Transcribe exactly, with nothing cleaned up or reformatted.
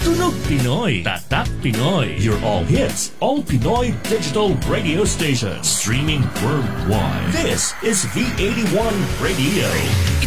Tunog Pinoy, Tatak Pinoy. Your all hits, all Pinoy digital radio station. Streaming worldwide. This is V eighty-one Radio.